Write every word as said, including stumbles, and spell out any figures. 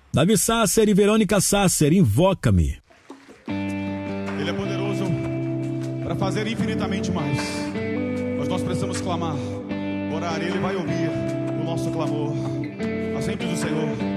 Davi Sasser e Verônica Sasser, Invoca-me. Ele é poderoso para fazer infinitamente mais. Mas nós precisamos clamar, orar, Ele vai ouvir o nosso clamor. Assim diz o Senhor.